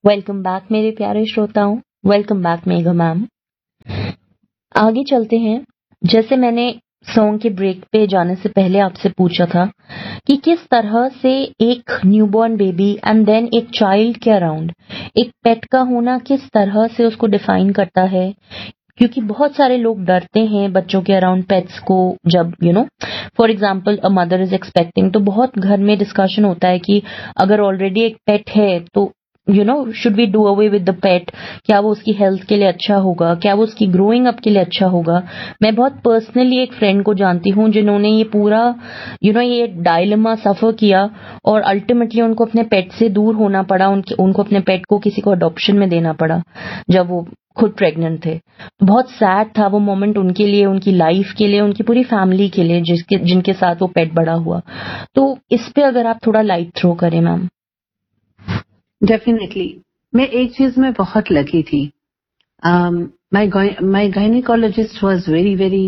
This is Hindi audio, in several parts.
वेलकम बैक मेरे प्यारे श्रोताओं, वेलकम बैक मेघा मैम। आगे चलते हैं। जैसे मैंने सॉन्ग के ब्रेक पे जाने से पहले आपसे पूछा था कि किस तरह से एक न्यूबॉर्न बेबी एंड देन एक चाइल्ड के अराउंड एक पेट का होना किस तरह से उसको डिफाइन करता है, क्योंकि बहुत सारे लोग डरते हैं बच्चों के अराउंड पेट्स को। जब for example a mother is expecting, तो बहुत घर में डिस्कशन होता है कि अगर ऑलरेडी एक पेट है तो should we do away with the pet? क्या वो उसकी हेल्थ के लिए अच्छा होगा? क्या वो उसकी ग्रोइंग अप के लिए अच्छा होगा? मैं बहुत पर्सनली एक फ्रेंड को जानती हूँ जिन्होंने ये पूरा ये डायलेमा सफर किया और अल्टीमेटली उनको अपने पेट से दूर होना पड़ा। उनको अपने पेट को किसी को अडॉप्शन में देना पड़ा जब वो खुद प्रेग्नेंट थे। बहुत सैड था वो मोमेंट उनके लिए, उनकी लाइफ के लिए, उनकी पूरी फैमिली के लिए जिनके साथ वो पेट बड़ा हुआ। तो इस पे अगर आप थोड़ा लाइट थ्रो करें मैम। डेफिनेटली। मैं एक चीज में बहुत लकी थी। My gynaecologist was very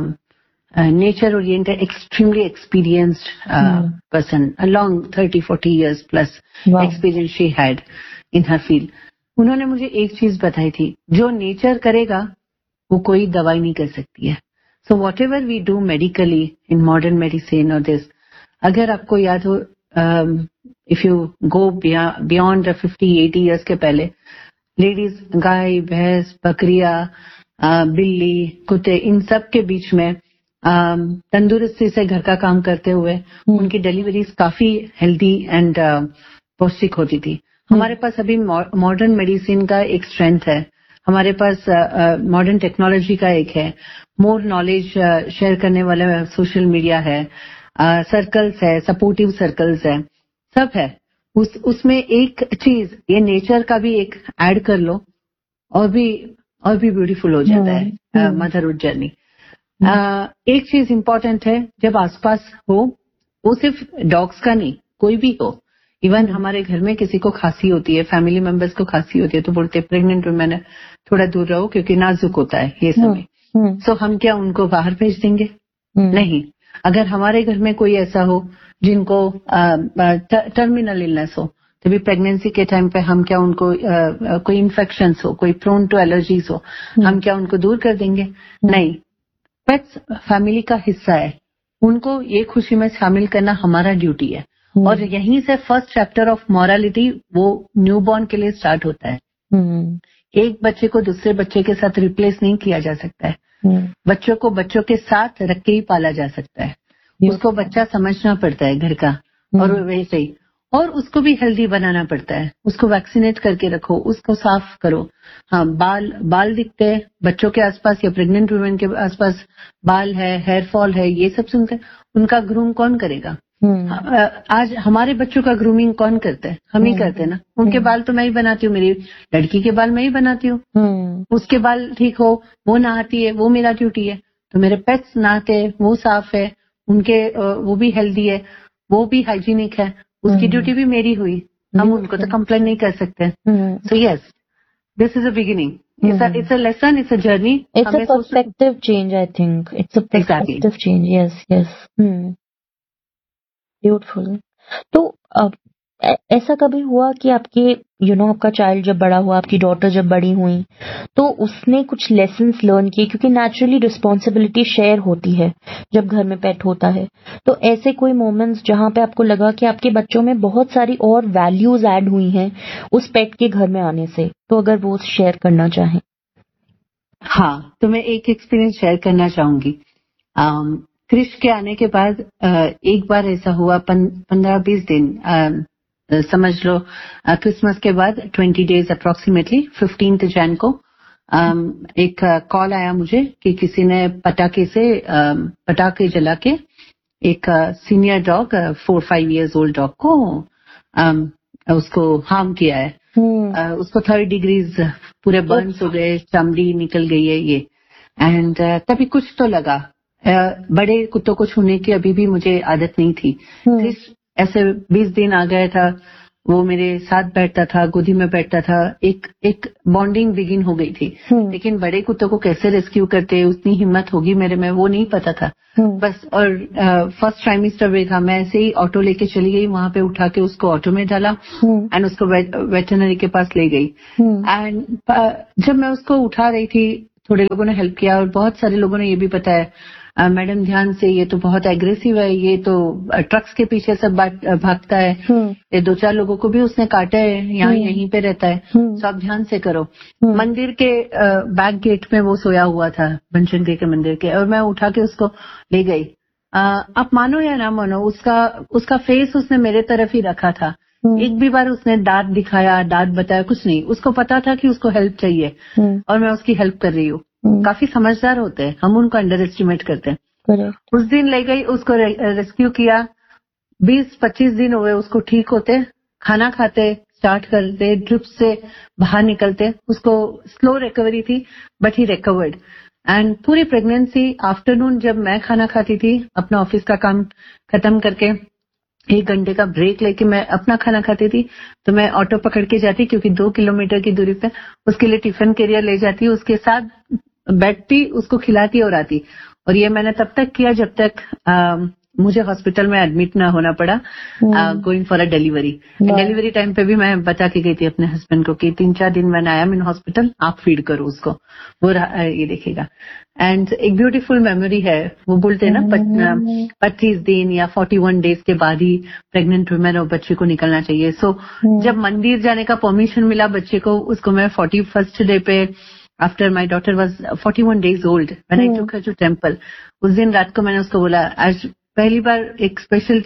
nature oriented, extremely experienced person, along 30-40 years plus experience she had in her field. उन्होंने मुझे एक चीज बताई थी, जो नेचर करेगा वो कोई दवाई नहीं कर सकती है। So what ever we do medically in modern medicine और दिस, अगर आपको याद हो, if you go beyond 50-80 years के पहले, लेडीज गाय भैंस बकरिया बिल्ली कुत्ते इन सब के बीच में तंदुरुस्ती से घर का काम करते हुए उनकी डिलीवरीज काफी हेल्दी एंड पौष्टिक होती थी। हमारे पास अभी मॉडर्न मेडिसिन का एक स्ट्रेंथ है, हमारे पास मॉडर्न टेक्नोलॉजी का एक है, मोर नॉलेज शेयर करने वाला सोशल मीडिया है, सर्कल्स है, सपोर्टिव सर्कल्स है, सब है। उसमें एक चीज ये नेचर का भी एक ऐड कर लो और भी ब्यूटीफुल हो जाता है मदरहुड जर्नी। एक चीज इम्पोर्टेंट है, जब आसपास हो, वो सिर्फ डॉग्स का नहीं, कोई भी हो, इवन हमारे घर में किसी को खांसी होती है, फैमिली मेंबर्स को खांसी होती है, तो बोलते प्रेग्नेंट वुमेन है थोड़ा दूर रहो क्योंकि नाजुक होता है ये समय। सो हम क्या उनको बाहर भेज देंगे? नहीं। अगर हमारे घर में कोई ऐसा हो जिनको टर्मिनल इलनेस हो, तभी प्रेगनेंसी के टाइम पे हम क्या उनको कोई इन्फेक्शंस हो, कोई प्रोन टू एलर्जीज हो, हम क्या उनको दूर कर देंगे? नहीं। पेट्स फैमिली का हिस्सा है, उनको ये खुशी में शामिल करना हमारा ड्यूटी है। और यहीं से फर्स्ट चैप्टर ऑफ मॉरलिटी वो न्यूबॉर्न के लिए स्टार्ट होता है। एक बच्चे को दूसरे बच्चे के साथ रिप्लेस नहीं किया जा सकता है। बच्चों को बच्चों के साथ रख के ही पाला जा सकता है। उसको बच्चा समझना पड़ता है घर का, और वैसे ही, और उसको भी हेल्दी बनाना पड़ता है। उसको वैक्सीनेट करके रखो, उसको साफ करो। हाँ, बाल दिखते हैं बच्चों के आसपास या प्रेग्नेंट वुमेन के आसपास, बाल है, हेयर फॉल है, ये सब सुनते हैं। उनका ग्रूम कौन करेगा? आज हमारे बच्चों का ग्रूमिंग कौन करता है? हम ही करते हैं ना। उनके बाल तो मैं ही बनाती हूँ, मेरी लड़की के बाल मैं ही बनाती हूँ। उसके बाल ठीक हो, वो नहाती है, वो मेरा ड्यूटी है। तो मेरे पेट्स नहाते हैं, वो साफ है, उनके वो भी हेल्दी है, वो भी हाइजीनिक है, उसकी ड्यूटी भी मेरी हुई। हम उनको तो कंप्लेन नहीं कर सकते। So yes, this is a beginning, it's a lesson, it's a journey. It's a perspective change, I think. It's a perspective change. Yes. Beautiful. तो ऐसा कभी हुआ कि आपके आपका चाइल्ड जब बड़ा हुआ, आपकी डॉटर जब बड़ी हुई, तो उसने कुछ लेसन्स लर्न किए? क्योंकि नेचुरली रिस्पॉन्सिबिलिटी शेयर होती है जब घर में पेट होता है। तो ऐसे कोई मोमेंट्स जहां पे आपको लगा कि आपके बच्चों में बहुत सारी और वैल्यूज ऐड हुई हैं उस पेट के घर में आने से, तो अगर वो शेयर करना चाहें। हाँ, तो मैं एक एक्सपीरियंस शेयर करना चाहूंगी। क्रिश के आने के बाद एक बार ऐसा हुआ, 15-20 दिन समझ लो, क्रिसमस के बाद 20 days अप्रोक्सीमेटली 15th Jan को एक कॉल आया मुझे कि किसी ने पटाखे जला के एक senior dog, 4-5 years old dog को उसको हार्म किया है। उसको 3rd degrees पूरे बर्न्स हो गए, चमड़ी निकल गई है ये। एंड तभी कुछ तो लगा। बड़े कुत्तों को छूने की अभी भी मुझे आदत नहीं थी। ऐसे 20 दिन आ गया था, वो मेरे साथ बैठता था, गोदी में बैठता था, एक बॉन्डिंग बिगिन हो गई थी। लेकिन बड़े कुत्तों को कैसे रेस्क्यू करते, उतनी हिम्मत होगी मेरे में, वो नहीं पता था बस। और फर्स्ट ट्राइमेस्टर में था, मैं ऐसे ही ऑटो लेके चली गई, वहां पे उठा के उसको ऑटो में डाला एंड उसको वेटरनरी के पास ले गई। एंड जब मैं उसको उठा रही थी, थोड़े लोगों ने हेल्प किया और बहुत सारे लोगों ने ये भी बताया, मैडम ध्यान से, ये तो बहुत एग्रेसिव है, ये तो ट्रक्स के पीछे सब भागता है, ये 2-4 लोगों को भी उसने काटा है, यहाँ यहीं पे रहता है, तो आप ध्यान से करो। मंदिर के बैक गेट में वो सोया हुआ था, बनशंकरी के मंदिर के, और मैं उठा के उसको ले गई। आप मानो या ना मानो, उसका फेस उसने मेरे तरफ ही रखा था। एक भी बार उसने दांत दिखाया, दांत बताया, कुछ नहीं। उसको पता था कि उसको हेल्प चाहिए और मैं उसकी हेल्प कर रही हूँ। काफी समझदार होते हैं, हम उनको अंडर एस्टिमेट करते हैं। उस दिन ले गई, उसको रेस्क्यू किया, 20-25 दिन हुए उसको ठीक होते, खाना खाते स्टार्ट करते, ड्रिप से बाहर निकलते। उसको स्लो रिकवरी थी बट ही रिकवर्ड। एंड पूरी प्रेगनेंसी आफ्टरनून जब मैं खाना खाती थी, अपना ऑफिस का काम खत्म करके 1 घंटे का ब्रेक लेके मैं अपना खाना खाती थी, तो मैं ऑटो पकड़ के जाती, क्योंकि 2 किलोमीटर की दूरी पे, उसके लिए टिफिन कैरियर ले जाती, उसके साथ बैठती, उसको खिलाती और आती। और ये मैंने तब तक किया जब तक मुझे हॉस्पिटल में एडमिट ना होना पड़ा, going for a delivery. Delivery time पे भी मैं बता के गई थी अपने हस्बैंड को कि 3-4 दिन मैंने आया इन हॉस्पिटल, आप फीड करो उसको, वो ये देखेगा। एंड एक ब्यूटीफुल मेमोरी है, वो बोलते हैं ना 25 दिन या 41 डेज के बाद ही प्रेग्नेंट वुमेन और बच्चे को निकलना चाहिए। सो जब मंदिर जाने का परमिशन मिला बच्चे को, उसको मैं 41st डे पे, after my daughter was 41 days old when I took her to temple, उस दिन रात को मैंने उसको बोला, आज पहली बार एक स्पेशल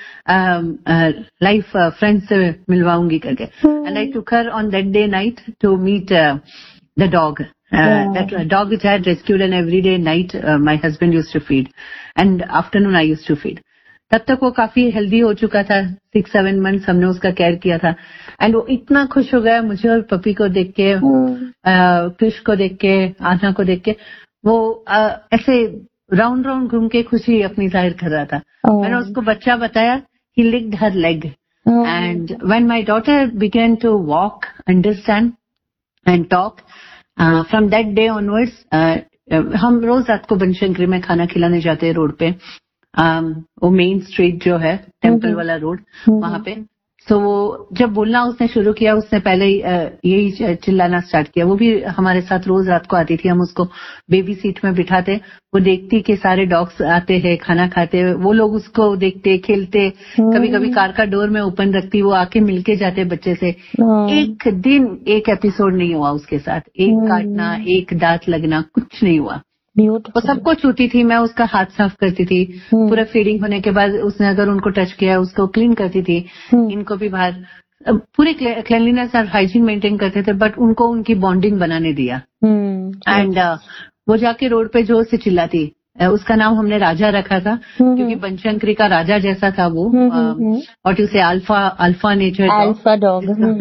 लाइफ फ्रेंड से मिलवाऊंगी करके। And I took her on that day night to meet the dog. That dog which I had rescued, and every day night my husband used to feed and afternoon I used to feed. तब तक वो काफी हेल्दी हो चुका था, 6-7 months हमने उसका केयर किया था। एंड वो इतना खुश हो गया मुझे और पपी को देख के, क्रिश को देख के, आना को देख के, वो ऐसे राउंड राउंड घूम के खुशी अपनी जाहिर कर रहा था। मैंने उसको बच्चा बताया, he licked her leg. And when my daughter began to walk, understand and talk, from that day onwards, हम रोज रात को बनशंकरी में खाना खिलाने जाते हैं रोड पे, वो मेन स्ट्रीट जो है टेम्पल वाला रोड, वहां पे। तो वो जब बोलना उसने शुरू किया, उसने पहले यही चिल्लाना स्टार्ट किया। वो भी हमारे साथ रोज रात को आती थी, हम उसको बेबी सीट में बिठाते, वो देखती कि सारे डॉग्स आते हैं खाना खाते, वो लोग उसको देखते, खेलते, कभी कभी कार का डोर में ओपन रखती, वो आके मिलके जाते बच्चे से। एक दिन एक एपिसोड नहीं हुआ उसके साथ, एक काटना, एक दांत लगना, कुछ नहीं हुआ। वो सबको छूती थी, मैं उसका हाथ साफ करती थी, पूरा फीडिंग होने के बाद उसने अगर उनको टच किया उसको क्लीन करती थी, इनको भी बाहर पूरे क्लीनलीनेस और हाइजीन मेंटेन करते थे, बट उनको उनकी बॉन्डिंग बनाने दिया। एंड वो जाके रोड पे जोर से चिल्लाती, उसका नाम हमने राजा रखा था क्योंकि बनशंकरी का राजा जैसा था वो, और उसे alpha nature, alpha dog.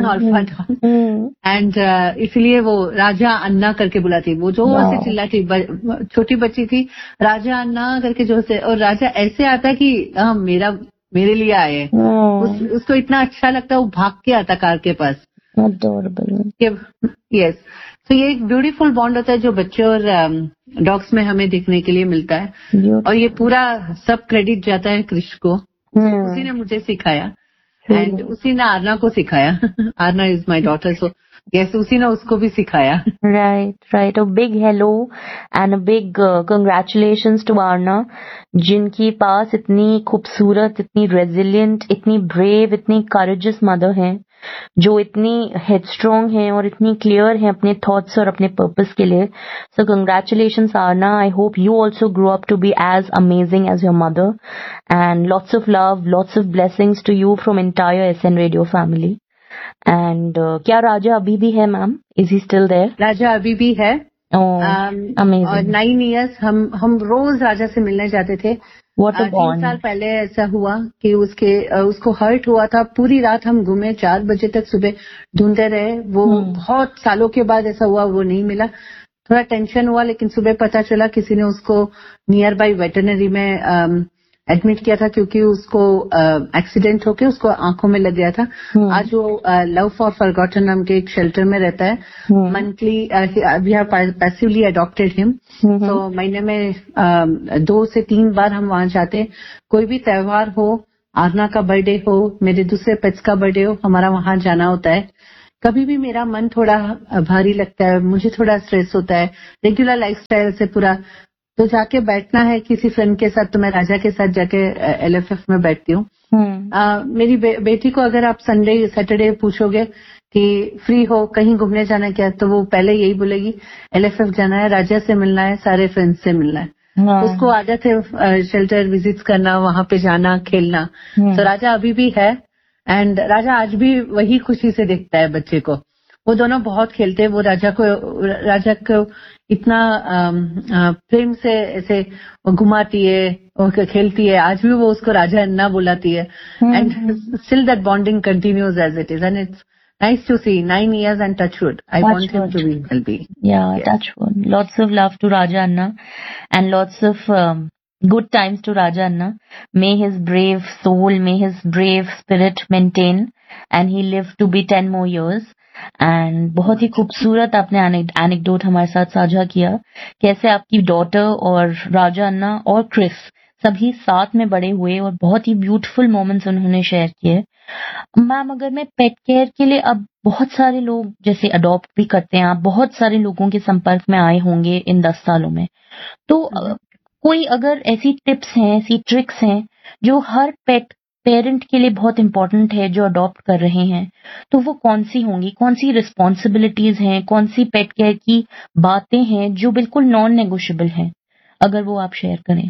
And इसलिए वो राजा अन्ना करके बुलाती, वो जो ऐसे चिल्लाती, छोटी बच्ची थी, राजा अन्ना करके जो से, और राजा ऐसे आता कि मेरे लिए आए, उसको इतना अच्छा लगता, वो भाग के आता कार के पास। यस, तो ये एक ब्यूटीफुल बॉन्ड होता है जो बच्चे और डॉग्स में हमें देखने के लिए मिलता है। और ये पूरा सब क्रेडिट जाता है क्रिश को, उसी ने मुझे सिखाया एंड उसी ने आरना को सिखाया। Aarna is my daughter, so yes, उसी ने उसको भी सिखाया। Right. A big hello and a big congratulations to Aarna, जिनकी पास इतनी खूबसूरत, इतनी रेजिलिएंट, इतनी ब्रेव, इतनी करेजियस मदर है, जो इतनी हेडस्ट्रॉन्ग है और इतनी क्लियर है अपने थॉट्स और अपने पर्पस के लिए। सो congratulations Aarna, I hope you also grow up to be as amazing as your mother, and lots of love, lots of blessings to you from entire SN radio family. And क्या राजा अभी भी है ma'am? Is he still there? राजा अभी भी है। अमेजिंग। और 9 years हम रोज राजा से मिलने जाते थे। 3 साल पहले ऐसा हुआ कि उसको हर्ट हुआ था, पूरी रात हम घूमे, 4 बजे तक सुबह ढूंढते रहे, वो बहुत सालों के बाद ऐसा हुआ, वो नहीं मिला। थोड़ा टेंशन हुआ, लेकिन सुबह पता चला किसी ने उसको नियर बाई वेटरनरी में एडमिट किया था क्योंकि उसको एक्सीडेंट होके उसको आंखों में लग गया था। आज वो लव फॉर फॉरगॉटन नाम के एक शेल्टर में रहता है। Monthly we have passively adopted him, तो महीने में 2 से 3 बार हम वहां जाते हैं। कोई भी त्योहार हो, आरना का बर्थडे हो, मेरे दूसरे पेट्स का बर्थडे हो, हमारा वहां जाना होता है। कभी भी मेरा मन थोड़ा भारी लगता है, मुझे थोड़ा स्ट्रेस होता है रेगुलर लाइफस्टाइल से पूरा, तो जाके बैठना है किसी फ्रेंड के साथ, तो मैं राजा के साथ जाके LFF में बैठती हूँ। मेरी बेटी को अगर आप संडे सैटरडे पूछोगे कि फ्री हो कहीं घूमने जाना क्या, तो वो पहले यही बोलेगी LFF जाना है, राजा से मिलना है, सारे फ्रेंड्स से मिलना है। उसको आदत है शेल्टर विजिट करना, वहां पे जाना, खेलना। तो राजा अभी भी है, एंड राजा आज भी वही खुशी से देखता है बच्चे को। वो दोनों बहुत खेलते हैं। वो राजा को इतना प्रेम से ऐसे घुमाती है और खेलती है। आज भी वो उसको राजा अन्ना बुलाती है, and still that bonding continues as it is, and it's nice to see 9 years and touchwood. I want him to be healthy. Yeah, yes. Touchwood. Lots of love to Raja Anna and lots of good times to Raja Anna. May his brave soul, may his brave spirit maintain and he live to be 10 more years. And बहुत ही खूबसूरत आपने एनेक्डोट हमारे साथ साझा किया, कैसे आपकी डॉटर और राजा अन्ना और क्रिस सभी साथ में बड़े हुए और बहुत ही ब्यूटीफुल मोमेंट्स उन्होंने शेयर किए। मैम, अगर मैं पेट केयर के लिए, अब बहुत सारे लोग जैसे अडॉप्ट भी करते हैं, आप बहुत सारे लोगों के संपर्क में आए होंगे इन 10 सालों में, तो कोई अगर ऐसी टिप्स हैं, ऐसी ट्रिक्स हैं जो हर पेट पेरेंट के लिए बहुत इंपॉर्टेंट है जो अडॉप्ट कर रहे हैं, तो वो कौन सी होंगी? कौन सी रिस्पॉन्सिबिलिटीज हैं, कौन सी पेट केयर की बातें हैं जो बिल्कुल नॉन नेगोशिएबल हैं, अगर वो आप शेयर करें?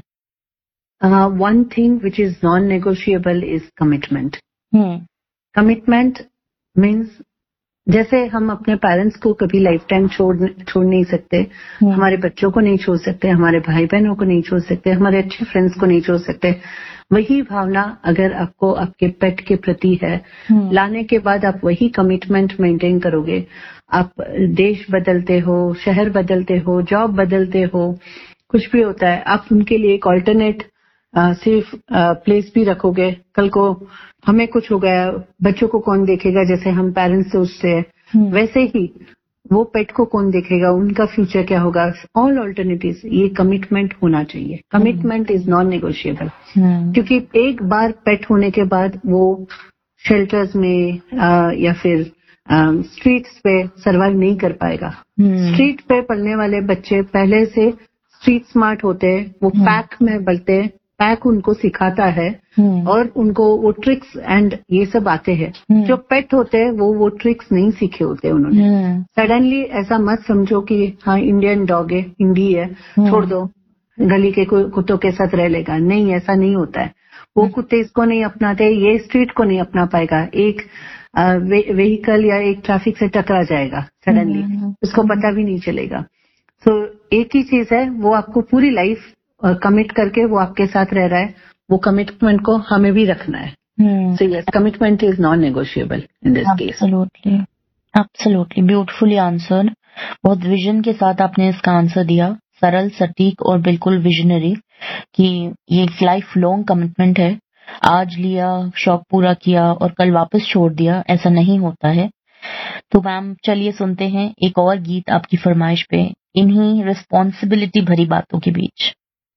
One thing which is non-negotiable is commitment. Commitment means जैसे हम अपने पेरेंट्स को कभी लाइफ टाइम छोड़ नहीं सकते, हमारे बच्चों को नहीं छोड़ सकते, हमारे भाई बहनों को नहीं छोड़ सकते, हमारे अच्छे फ्रेंड्स को नहीं छोड़ सकते, वही भावना अगर आपको आपके पेट के प्रति है, लाने के बाद आप वही कमिटमेंट मेंटेन करोगे। आप देश बदलते हो, शहर बदलते हो, जॉब बदलते हो, कुछ भी होता है, आप उनके लिए एक ऑल्टरनेट सेफ प्लेस भी रखोगे। कल को हमें कुछ हो गया, बच्चों को कौन देखेगा, जैसे हम पेरेंट्स सोचते हैं वैसे ही वो पेट को कौन देखेगा, उनका फ्यूचर क्या होगा। ऑल ऑल्टरनेटिव्स, ये कमिटमेंट होना चाहिए। कमिटमेंट इज नॉन नेगोशिएबल, क्योंकि एक बार पेट होने के बाद वो शेल्टर्स में या फिर स्ट्रीट्स पे सर्वाइव नहीं कर पाएगा। स्ट्रीट पे पलने वाले बच्चे पहले से स्ट्रीट स्मार्ट होते हैं, वो पैक में बढ़ते हैं, पैक उनको सिखाता है और उनको वो ट्रिक्स एंड ये सब आते हैं। जो पेट होते हैं वो ट्रिक्स नहीं सीखे होते उन्होंने। सडनली ऐसा मत समझो कि हाँ इंडियन डॉग है, हिंदी है, छोड़ दो, गली के कुत्तों के साथ रह लेगा। नहीं, ऐसा नहीं होता है। वो कुत्ते इसको नहीं अपनाते, ये स्ट्रीट को नहीं अपना पाएगा। एक व्हीकल या एक ट्रैफिक से टकरा जाएगा सडनली, उसको पता भी नहीं चलेगा। तो एक ही चीज है, वो आपको पूरी लाइफ कमिट करके वो आपके साथ रह रहा है, वो कमिटमेंट को हमें भी रखना है। So yes, commitment is non negotiable in this case. Absolutely beautifully answered. बहुत विजन के साथ आपने इसका आंसर दिया, सरल, सटीक और बिल्कुल विजनरी, कि ये एक लाइफ लॉन्ग कमिटमेंट है। आज लिया, शौक पूरा किया और कल वापस छोड़ दिया, ऐसा नहीं होता है। तो मैम चलिए सुनते हैं एक और गीत आपकी फरमाइश पे, इन्हीं रिस्पॉन्सिबिलिटी भरी बातों के बीच।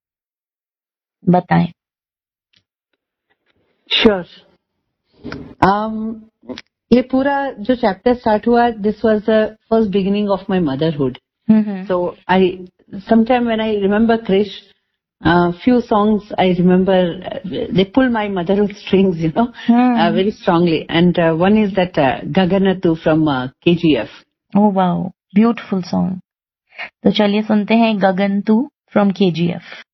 बताएं। श्योर। ये पूरा जो चैप्टर स्टार्ट हुआ, this was the first beginning of my motherhood. So I sometime when I remember Krrish, few songs I remember, they pull my motherhood strings, you know, very strongly. And one is that Gaganatu from KGF. Oh wow, beautiful song. तो चलिए सुनते हैं गगन तू from KGF.